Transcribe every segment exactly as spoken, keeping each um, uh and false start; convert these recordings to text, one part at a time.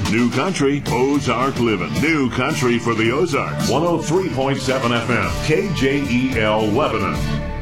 New country, Ozark living. New country for the Ozarks. one oh three point seven F M, K J E L Lebanon.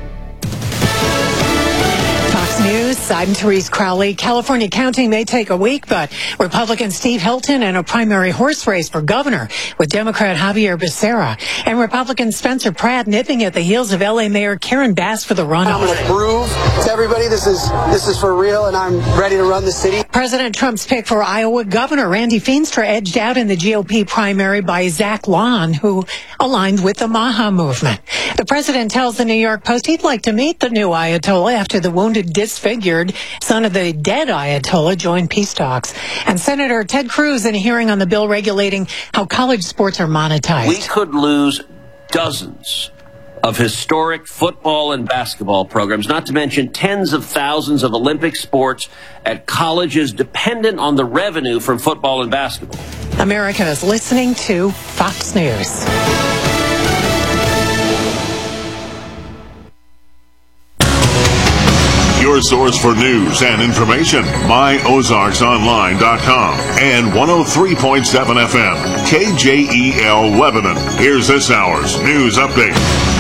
Fox News, I'm Therese Crowley. California counting may take a week, but Republican Steve Hilton in a primary horse race for governor with Democrat Javier Becerra and Republican Spencer Pratt nipping at the heels of L A Mayor Karen Bass for the runoff. I'm going to prove to everybody this is this is for real, and I'm ready to run the city. President Trump's pick for Iowa governor, Randy Feenstra, edged out in the G O P primary by Zach Lawn, who aligned with the Maha movement. The president tells the New York Post he'd like to meet the new Ayatollah after the wounded, disfigured son of the dead Ayatollah joined peace talks. And Senator Ted Cruz in a hearing on the bill regulating how college sports are monetized. We could lose dozens of historic football and basketball programs, not to mention tens of thousands of Olympic sports at colleges dependent on the revenue from football and basketball. America is listening to Fox News. Your source for news and information, my ozarks online dot com and one oh three point seven F M, K J E L Lebanon. Here's this hour's news update.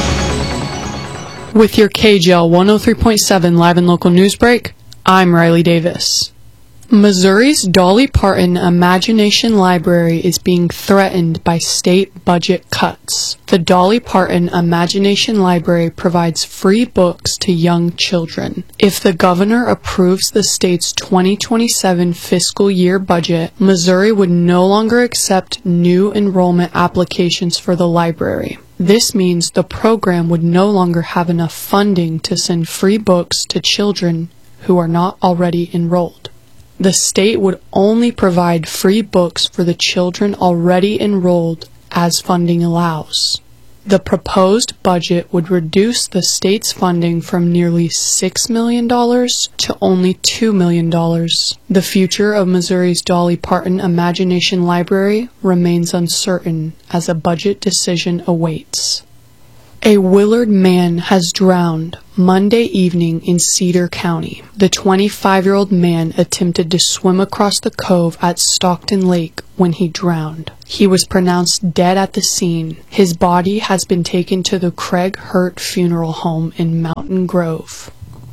With your K J L one oh three point seven live and local news break, I'm Riley Davis. Missouri's Dolly Parton Imagination Library is being threatened by state budget cuts. The Dolly Parton Imagination Library provides free books to young children. If the governor approves the state's twenty twenty-seven fiscal year budget, Missouri would no longer accept new enrollment applications for the library. This means the program would no longer have enough funding to send free books to children who are not already enrolled. The state would only provide free books for the children already enrolled as funding allows. The proposed budget would reduce the state's funding from nearly six million dollars to only two million dollars. The future of Missouri's Dolly Parton Imagination Library remains uncertain as a budget decision awaits. A Willard man has drowned Monday evening in Cedar County. The twenty-five-year-old man attempted to swim across the cove at Stockton Lake when he drowned. He was pronounced dead at the scene. His body has been taken to the Craig Hurt Funeral Home in Mountain Grove.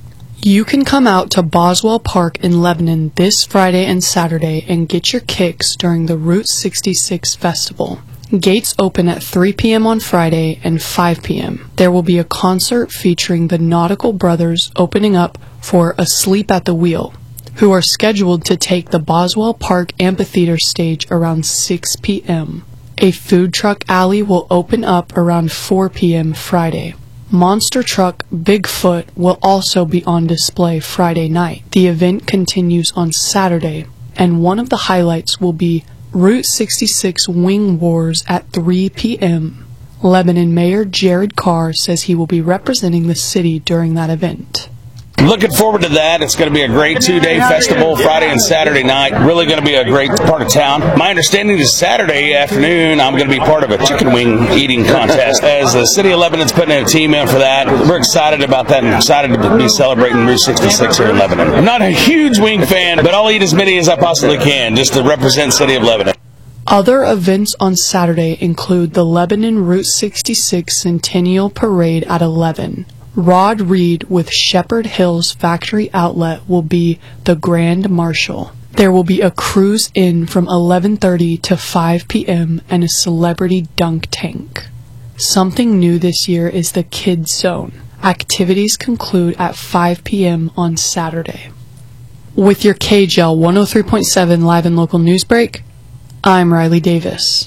You can come out to Boswell Park in Lebanon this Friday and Saturday and get your kicks during the Route sixty-six Festival. Gates open at three p.m. on Friday and five p.m. There will be a concert featuring the Nautical Brothers opening up for Asleep at the Wheel, who are scheduled to take the Boswell Park Amphitheater stage around six p.m. A food truck alley will open up around four p.m. Friday. Monster truck Bigfoot will also be on display Friday night. The event continues on Saturday, and one of the highlights will be Route sixty-six Wing Wars at three p.m. Lebanon Mayor Jared Carr says he will be representing the city during that event. Looking forward to that. It's going to be a great two-day festival, Friday and Saturday night. Really going to be a great part of town. My understanding is Saturday afternoon, I'm going to be part of a chicken wing eating contest. As the city of Lebanon's putting a team in for that, we're excited about that and excited to be celebrating Route sixty-six here in Lebanon. I'm not a huge wing fan, but I'll eat as many as I possibly can just to represent the city of Lebanon. Other events on Saturday include the Lebanon Route sixty-six Centennial Parade at eleven. Rod Reed with Shepherd Hills Factory Outlet will be the Grand Marshal. There will be a cruise in from eleven thirty to five p.m. and a celebrity dunk tank. Something new this year is the Kids Zone. Activities conclude at five p.m. on Saturday. With your K J L one oh three point seven live and local news break, I'm Riley Davis.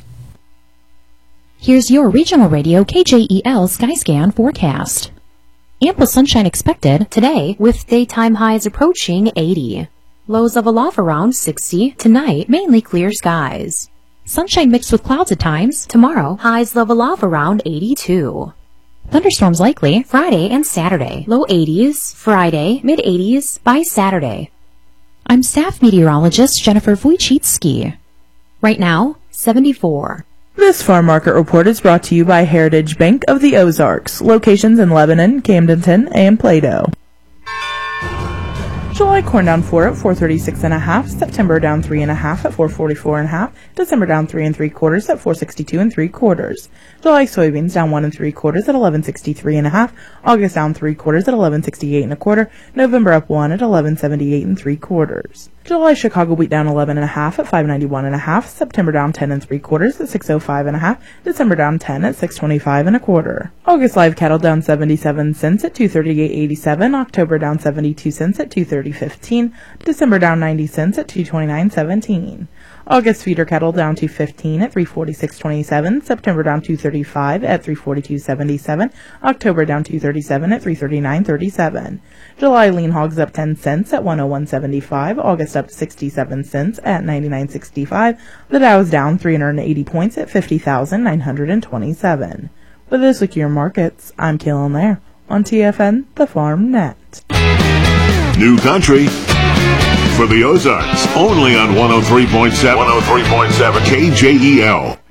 Here's your regional radio K J E L Skyscan forecast. Ample sunshine expected today with daytime highs approaching eighty. Lows level off around sixty. Tonight, mainly clear skies. Sunshine mixed with clouds at times. Tomorrow, highs level off around eighty-two. Thunderstorms likely Friday and Saturday. Low eighties. Friday, mid eighties by Saturday. I'm staff meteorologist Jennifer Wojcicki. Right now, seventy-four. This farm market report is brought to you by Heritage Bank of the Ozarks, locations in Lebanon, Camdenton, and Plato. July corn down four at four thirty-six and a half. September down three and a half at four forty-four and a half. December down three and three quarters at four sixty-two and three quarters. July soybeans down one and three quarters at eleven sixty-three and a half. August down three quarters at eleven sixty-eight and a quarter. November up one at eleven seventy-eight and three quarters. July Chicago wheat down eleven and a half at five ninety-one and a half. September down ten and three quarters at six oh five and a half. December down ten at six twenty-five and a quarter. August live cattle down seventy-seven cents at two thirty-eight eighty-seven. October down seventy-two cents at two thirty fifteen. December down ninety cents at two twenty-nine seventeen. August feeder cattle down two fifteen at three forty-six twenty-seven. September down two thirty-five at three forty-two seventy-seven. October down two thirty-seven at three thirty-nine thirty-seven. July lean hogs up ten cents at one oh one seventy-five. August up sixty-seven cents at ninety-nine sixty-five. The Dow is down three hundred eighty points at fifty thousand nine hundred twenty-seven. For this week your markets, I'm Kaylin Lair on T F N, the Farm Net. New country for the Ozarks, only on one oh three point seven, one oh three point seven K J E L.